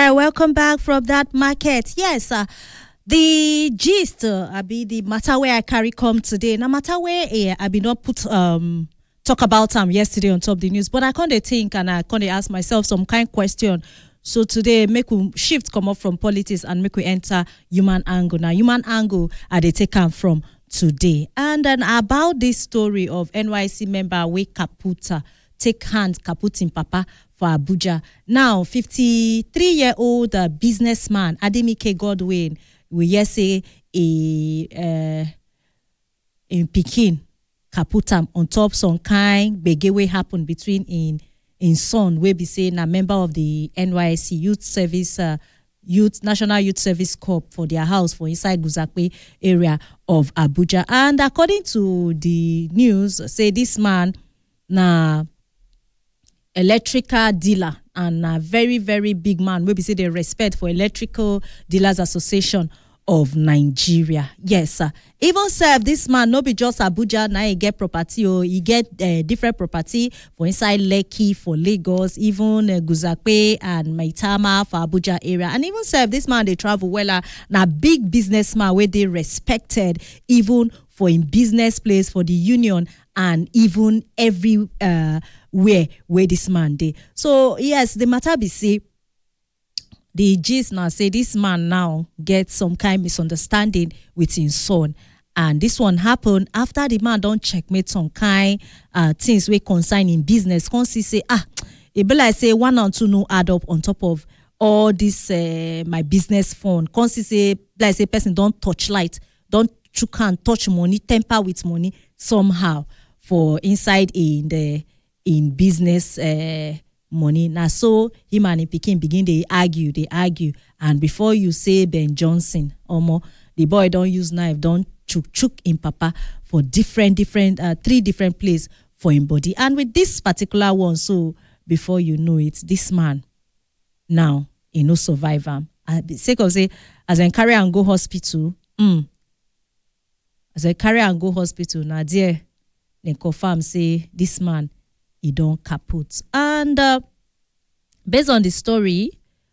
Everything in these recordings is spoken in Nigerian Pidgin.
right, welcome back from that market. Yes, the gist, the matter where I carry come today. Now matter where I be not put talk about yesterday on top the news, but I can't think and I can't ask myself some kind question. So today make we shift come up from politics and make we enter human angle. Now human angle are they take from today, and then about this story of NYC member we Kaputa take hand Kaputin Papa for Abuja. Now 53-year-old businessman Ademike Godwin we yes say in Pekin Kaputam on top some kind bege wey happen between in son we be say na member of the NYC Youth Service National Youth Service Corps for their house for inside Guzakwe area of Abuja. And according to the news, say this man na electrical dealer and a very, very big man. We be say they respect for Electrical Dealers Association of Nigeria. Yes, sir. Even serve this man, no be just Abuja, now he get property, or he get different property for inside Lekki, for Lagos, even Guzakwe and Maitama for Abuja area. And even serve this man, they travel well, na big businessman where they respected, even for in business place, for the union, and even every where this man dey. So yes, the matter be say, the gist now say this man now get some kind misunderstanding with his son, and this one happened after the man don't checkmate some kind things we concern in business. Come see say it be like say 1 and 2 no add up on top of all this my business fund. Come see say like say person don't touch light, don't you can't touch money, temper with money somehow for inside in business money. Now so him and him Pikin begin they argue, and before you say Ben Johnson the boy don't use knife, don't chook in papa for different 3 different places for him body. And with this particular one, so before you know it, this man now he no survive him. Sake of say as I carry and go hospital, now there they confirm say this man he don't kaput. And based on the story,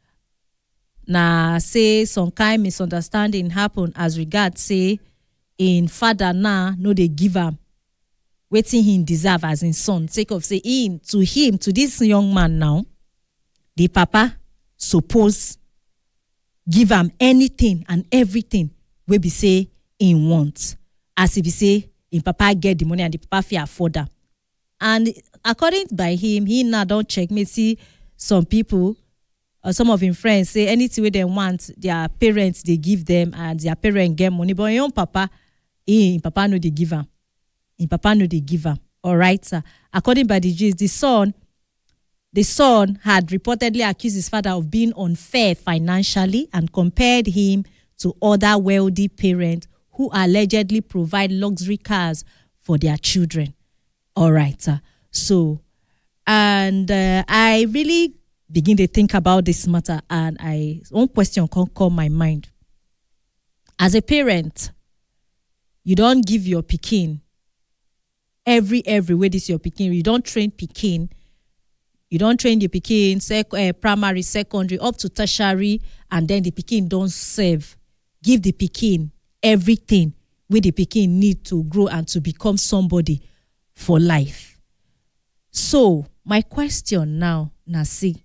na say some kind misunderstanding happen as regards say in father no they give him waiting him deserve as in son. Sake of say to this young man now, the papa suppose give him anything and everything we be say in want. As if he say in papa get the money and the papa fit afford that. And according by him, he now don't check me see some people or some of his friends say anything where they want their parents they give them and their parents get money, but your papa papa no they give him. In papa no they give him. All right, sir. According by the gist, the son had reportedly accused his father of being unfair financially and compared him to other wealthy parents who allegedly provide luxury cars for their children. All right, sir. So, and I really begin to think about this matter, and one question can come my mind. As a parent, you don't give your pikin every way this your pikin. You don't train pikin. You don't train the pikin primary, secondary, up to tertiary, and then the pikin don't serve. Give the pikin everything where the pikin need to grow and to become somebody for life. So my question now, Nasi,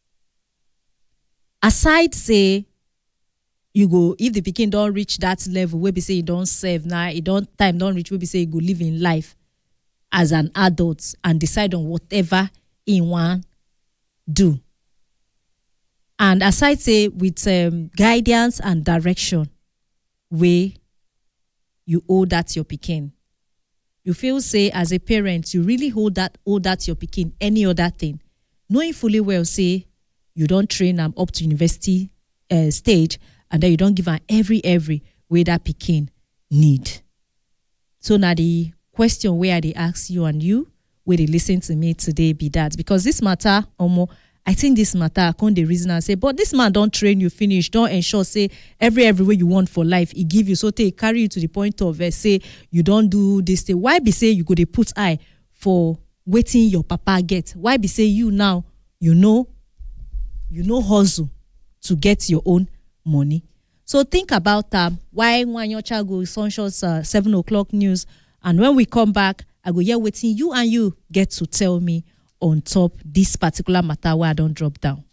aside say you go if the pikin don't reach that level where we say you don't serve now, it don't time don't reach where we say you go live in life as an adult and decide on whatever he want do. And aside say with guidance and direction where you owe that your pikin. You feel say as a parent, you really owe that your pikin any other thing. Knowing fully well say you don't train them up to university stage and then you don't give them every way that pikin need. So now the question where they ask you and you, where they listen to me today be that. Because this matter, I think this matter, I can't the reason I say, but this man don't train you finish, don't ensure say every way you want for life, he give you, so they carry you to the point of say you don't do this thing. Why be say you go they put eye for waiting your papa get? Why be say you now, you know hustle, to get your own money. So think about why Wanyocha go Sunshots 7 o'clock news. And when we come back, I go here waiting you and you get to tell me on top this particular matter where I don't drop down.